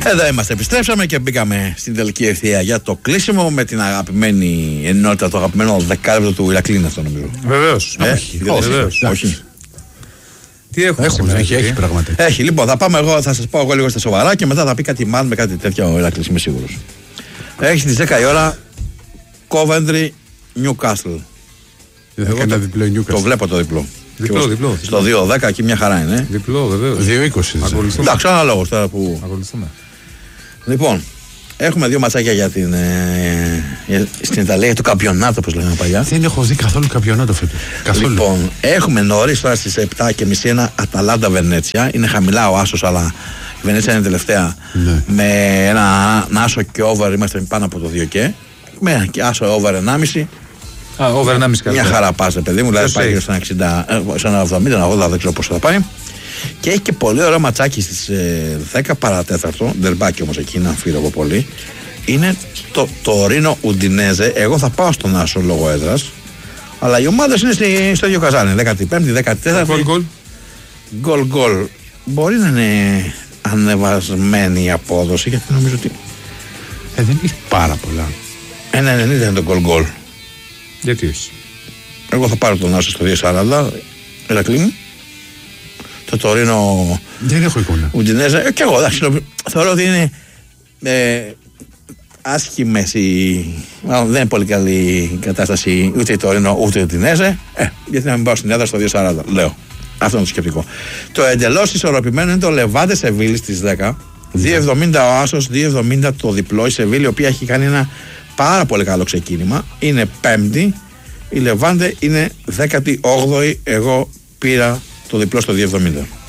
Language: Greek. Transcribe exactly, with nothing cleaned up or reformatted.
Εδώ είμαστε, επιστρέψαμε και μπήκαμε στην τελική ευθεία για το κλείσιμο με την αγαπημένη ενότητα, το αγαπημένο δεκάλεπτο του Ηρακλή, αυτό νομίζω. Βεβαίως. Ε, όχι, όχι, βεβαίως. όχι. Τι έχουμε, έχουμε έχει, έχει πραγματικά. Έχει, λοιπόν, θα πάμε εγώ, θα σας πάω εγώ λίγο στα σοβαρά και μετά θα πει κάτι μάλλον με κάτι τέτοιο ο Ηρακλής, είμαι σίγουρος. Έχει στις δέκα η ώρα Coventry Newcastle. Δεν θα κάνει διπλό Newcastle. Το βλέπω το διπλό. Διπλό, διπλό. Στο δύο δέκα εκεί μια χαρά είναι. Διπλό, βεβαίως. δύο είκοσι. Εντάξει, ένα λόγος τώρα που. Ακολουθούμε. Λοιπόν, έχουμε δύο ματσάκια για την, ε, για, στην Ιταλία για το καμπιονάτο, όπως λέγαμε παλιά. Δεν έχω δει καθόλου καμπιονάτο φέτος. Καθόλου. Λοιπόν, έχουμε νωρίς τώρα στις επτά και μισή ένα Αταλάντα Βενέτσια. Είναι χαμηλά ο άσος, αλλά η Βενέτσια είναι τελευταία. Ναι. Με ένα, ένα άσο και over, είμαστε πάνω από το δύο και. Με και άσο over ενάμιση. Α, over ενάμιση Μια χαρά πας, παιδί μου, δηλαδή πάει γύρω στα εξήντα, στα εβδομήντα, ογδόντα, δεν ξέρω πόσο θα πάει. Και έχει και πολύ ωραίο ματσάκι στις ε, δέκα παρατέταρτο, ντερμπάκι όμως εκεί, είναι αμφίρογο πολύ. Είναι το Τωρίνο Ουντινέζε. Εγώ θα πάω στον άσο λόγω έδρας, αλλά οι ομάδες είναι στη, στο ίδιο καζάνι. δέκατη πέμπτη, δέκατη τέταρτη. Γκολ γκολ. Γκολ γκολ. Μπορεί να είναι ανεβασμένη η απόδοση, γιατί νομίζω ότι. Ε, δεν έχει πάρα πολλά. ένα ενενήντα είναι το γκολ γκολ. Γιατί όχι. Εγώ θα πάρω τον άσο στο δύο σαράντα. Ηρακλή μου. Το Τωρίνο Δεν έχω εικόνα. Ουντινέζε. Ε, και εγώ εντάξει, θεωρώ ότι είναι ε, άσχημες οι. Μάλλον δεν είναι πολύ καλή η κατάσταση ούτε η Τωρίνο ούτε η Ουντινέζε. Ε, γιατί να μην πάω στην έδρα στο δύο σαράντα. Λέω. Αυτό είναι το σκεπτικό. Το εντελώς ισορροπημένο είναι το Λεβάντε Σεβίλη στις δέκα. δύο εβδομήντα ο άσος, δύο εβδομήντα το διπλό. Η Σεβίλη, η οποία έχει κάνει ένα πάρα πολύ καλό ξεκίνημα. Είναι πέμπτη. Η Λεβάντε είναι δέκατη όγδοη. Εγώ πήρα το διπλό στο δύο εβδομήντα.